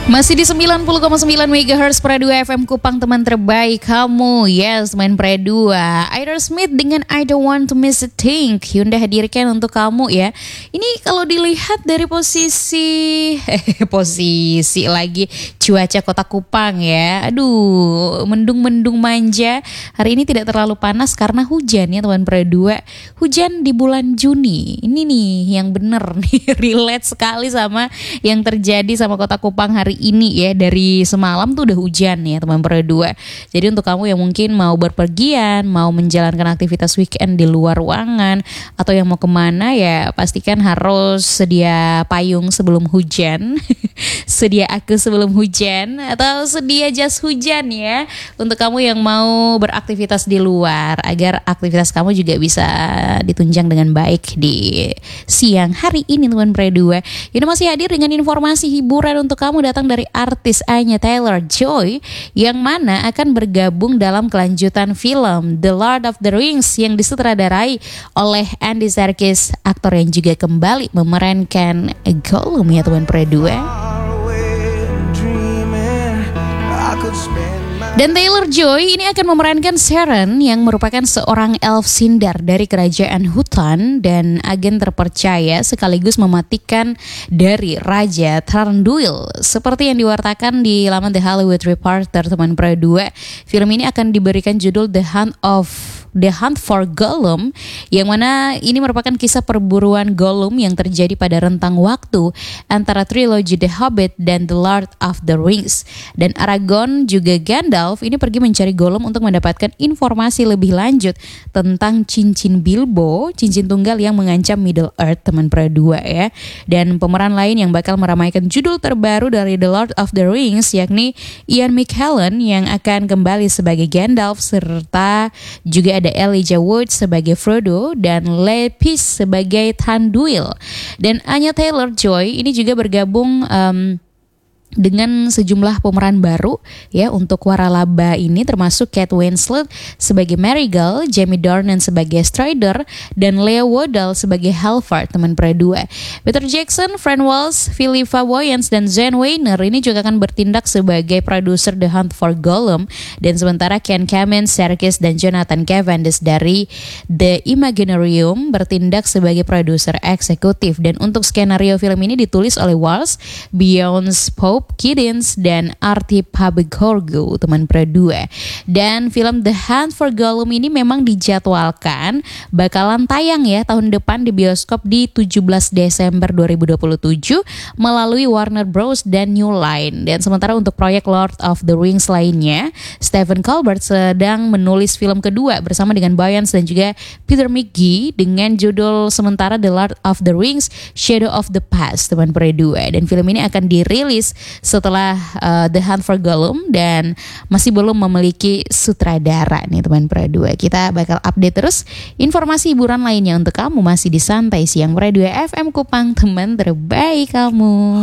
Masih di 90,9 MHz Pre2 FM Kupang, teman terbaik kamu. Yes, main Pre2. Aerosmith dengan I Don't Want to Miss a Thing Hyundai hadirkan untuk kamu ya. Ini kalau dilihat dari posisi lagi cuaca kota Kupang ya. Aduh, mendung-mendung manja. Hari ini tidak terlalu panas karena hujan ya teman Pre2. Hujan di bulan Juni. Ini nih yang bener nih, relate sekali sama yang terjadi sama kota Kupang hari ini ya. Dari semalam tuh udah hujan ya teman Pre2. Jadi untuk kamu yang mungkin mau berpergian, mau menjalankan aktivitas weekend di luar ruangan, atau yang mau kemana ya, pastikan harus sedia payung sebelum hujan. Sedia aku sebelum hujan, atau sedia jas hujan ya, untuk kamu yang mau beraktivitas di luar, agar aktivitas kamu juga bisa ditunjang dengan baik di siang hari ini teman Pre2. Ini masih hadir dengan informasi hiburan untuk kamu datang dari artis Anya Taylor-Joy, yang mana akan bergabung dalam kelanjutan film The Lord of the Rings yang disutradarai oleh Andy Serkis, aktor yang juga kembali memerankan Gollum ya teman Pre2. Dan Taylor-Joy ini akan memerankan Sharon, yang merupakan seorang elf sindar dari kerajaan hutan dan agen terpercaya sekaligus mematikan dari Raja Thranduil. Seperti yang diwartakan di laman The Hollywood Reporter teman Pre2, film ini akan diberikan judul The Hunt for Gollum, yang mana ini merupakan kisah perburuan Gollum yang terjadi pada rentang waktu antara trilogi The Hobbit dan The Lord of the Rings. Dan Aragorn juga Gandalf ini pergi mencari Gollum untuk mendapatkan informasi lebih lanjut tentang cincin Bilbo, cincin tunggal yang mengancam Middle Earth teman Pre2 ya. Dan pemeran lain yang bakal meramaikan judul terbaru dari The Lord of the Rings yakni Ian McKellen yang akan kembali sebagai Gandalf, serta juga ada Elijah Wood sebagai Frodo dan Lepis sebagai Thranduil. Dan Anya Taylor-Joy ini juga bergabung dengan sejumlah pemeran baru ya untuk waralaba ini, termasuk Kate Winslet sebagai Marigold, Jamie Dornan sebagai Strider, dan Leo Wardell sebagai Halford teman Pre2. Peter Jackson, Fran Wells, Philippa Boyens, dan Zen Weiner ini juga akan bertindak sebagai produser The Hunt for Gollum, dan sementara Ken Kamen, Serkis, dan Jonathan Cavendish dari The Imaginarium bertindak sebagai produser eksekutif. Dan untuk skenario film ini ditulis oleh Walsh, Beyonce Pope Kiddins, dan Arti Pabegorgo teman Pre2. Dan film The Hunt for Gollum ini memang dijadwalkan bakalan tayang ya tahun depan di bioskop di 17 Desember 2027 melalui Warner Bros dan New Line. Dan sementara untuk proyek Lord of the Rings lainnya, Stephen Colbert sedang menulis film kedua bersama dengan Boyens dan juga Peter McGee dengan judul sementara The Lord of the Rings Shadow of the Past teman Pre2. Dan film ini akan dirilis setelah The Hunt for Gollum dan masih belum memiliki sutradara nih teman Pre2. Kita bakal update terus informasi hiburan lainnya untuk kamu masih di Santai Siang Pre2 FM Kupang, teman terbaik kamu.